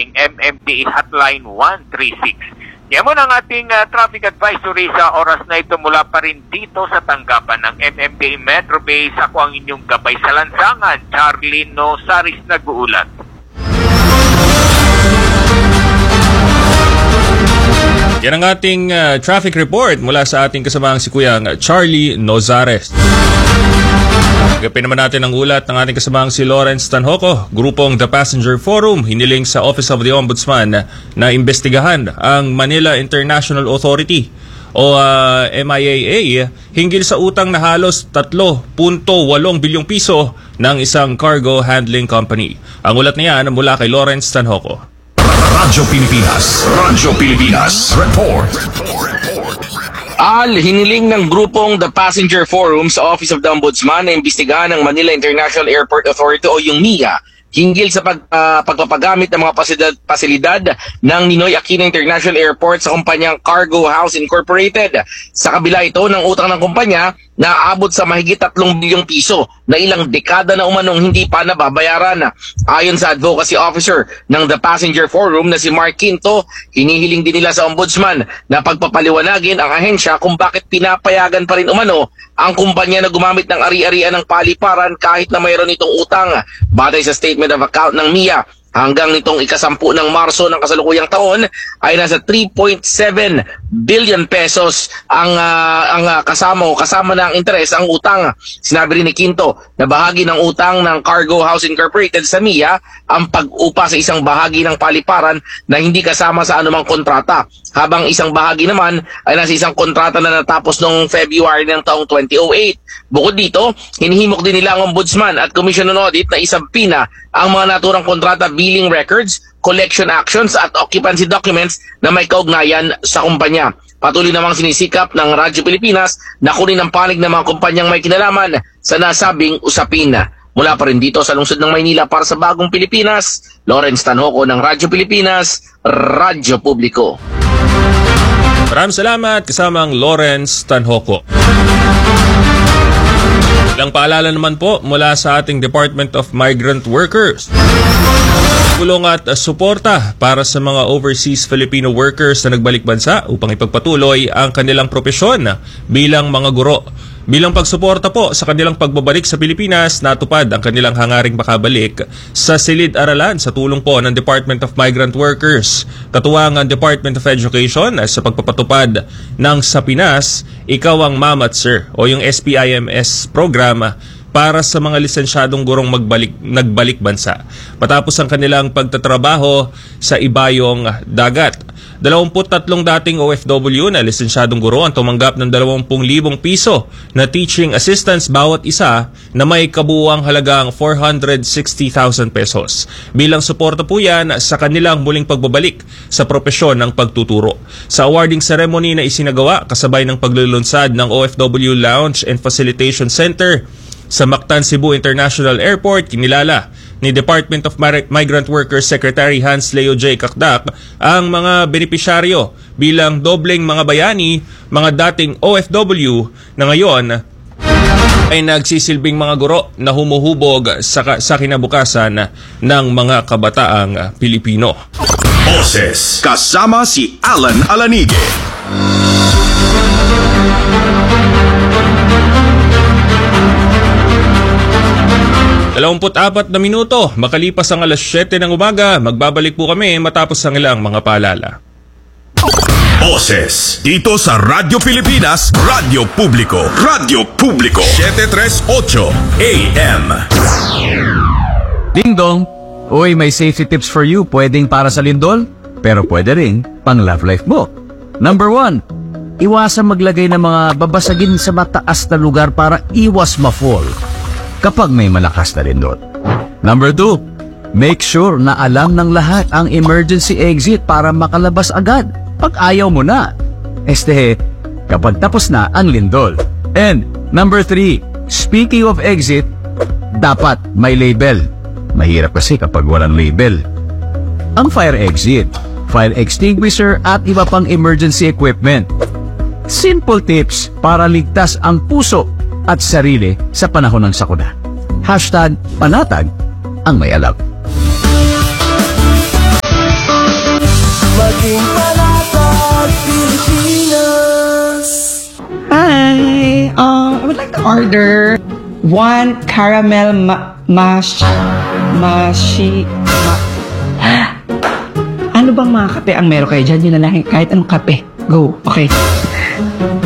ating MMDA Hotline 136. Yan mo ang ating traffic advisory sa oras na ito mula pa rin dito sa tanggapan ng MMDA Metro Base. Ako ang inyong gabay sa lansangan, Charlie Nosaris, nag-uulat. Yan ang ating traffic report mula sa ating kasamang si Kuyang Charlie Nozares. Gapin naman natin ang ulat ng ating kasamang si Lawrence Tanhoco. Grupong The Passenger Forum hiniling sa Office of the Ombudsman na imbestigahan ang Manila International Authority o MIAA hinggil sa utang na halos 3.8 bilyong piso ng isang cargo handling company. Ang ulat niyan mula kay Lawrence Tanhoco. Radyo Pilipinas Report. Hiniling ng grupong The Passenger Forum sa Office of the Ombudsman na imbestigahan ng Manila International Airport Authority o yung MIA hinggil sa pagpapagamit ng mga pasilidad ng Ninoy Aquino International Airport sa kumpanyang Cargo House Incorporated. Sa kabila ito ng utang ng kumpanya na aabot sa mahigit 3 bilyong piso na ilang dekada na umanong hindi pa nababayaran. Ayon sa advocacy officer ng The Passenger Forum na si Mark Quinto, hinihiling din nila sa ombudsman na pagpapaliwanagin ang ahensya kung bakit pinapayagan pa rin umano ang kumpanya na gumamit ng ari-arian ng paliparan kahit na mayroon itong utang. Batay sa statement of account ng MIA, hanggang nitong ika-10 ng Marso ng kasalukuyang taon ay nasa 3.7 billion pesos ang kasama na ang interes ang utang. Sinabi rin ni Quinto na bahagi ng utang ng Cargo House Incorporated sa MIA ang pag-upa sa isang bahagi ng paliparan na hindi kasama sa anumang kontrata, habang isang bahagi naman ay nasa isang kontrata na natapos noong February ng taong 2008. Bukod dito, hinihimok din nila ang Ombudsman at Commission on Audit na isampina ang mga naturang kontrata, billing records, collection actions at occupancy documents na may kaugnayan sa kumpanya. Patuloy namang sinisikap ng Radyo Pilipinas na kunin ang panig ng mga kumpanyang may kinalaman sa nasabing usapin. Mula pa rin dito sa lungsod ng Maynila para sa Bagong Pilipinas, Lawrence Tanhoco ng Radyo Pilipinas, Radyo Publiko. Maraming salamat, kasamang Lawrence Tanhoco. Ilang paalala naman po mula sa ating Department of Migrant Workers. Tulong at suporta para sa mga overseas Filipino workers na nagbalik bansa upang ipagpatuloy ang kanilang propesyon bilang mga guro. Bilang pagsuporta po sa kanilang pagbabalik sa Pilipinas, natupad ang kanilang hangaring makabalik sa silid-aralan sa tulong po ng Department of Migrant Workers. Katuwang ang Department of Education sa pagpapatupad ng Sa Pinas, Ikaw ang Mama't Sir o yung SPIMS program para sa mga lisensyadong gurong nagbalik bansa matapos ang kanilang pagtatrabaho sa ibayong dagat. 23 dating OFW na lisensyadong guro ang tumanggap ng 20,000 piso na teaching assistance bawat isa na may kabuuang halagang 460,000 pesos. Bilang suporta po yan sa kanilang muling pagbabalik sa propesyon ng pagtuturo. Sa awarding ceremony na isinagawa kasabay ng paglulunsad ng OFW Lounge and Facilitation Center sa Mactan, Cebu International Airport, kinilala ni Department of Migrant Workers Secretary Hans Leo J. Kakdak ang mga benepisyaryo bilang dobleng mga bayani, mga dating OFW na ngayon ay nagsisilbing mga guro na humuhubog sa kinabukasan ng mga kabataang Pilipino. Boses kasama si Alan Alanige. 24 na minuto, makalipas ang alas 7 ng umaga, magbabalik po kami matapos ang ilang mga paalala. Boses dito sa Radyo Pilipinas, Radyo Publiko, Radyo Publiko, 738 AM. Ding dong, uy, may safety tips for you. Pwedeng para sa lindol, pero pwede rin pang love life mo. Number 1, iwasan maglagay ng mga babasagin sa mataas na lugar para iwas ma-fall kapag may malakas na lindol. Number 2, make sure na alam ng lahat ang emergency exit para makalabas agad pag ayaw mo na. Kapag tapos na ang lindol. And number 3, speaking of exit, dapat may label. Mahirap kasi kapag walang label. Ang fire exit, fire extinguisher at iba pang emergency equipment. Simple tips para ligtas ang puso at sarili sa panahon ng sakuna. #panatag ang may alam. Hi, I would like to order 1 caramel ano bang mga kape ang meron kayo dyan? Yun na lang, kahit anong kape. Go, okay.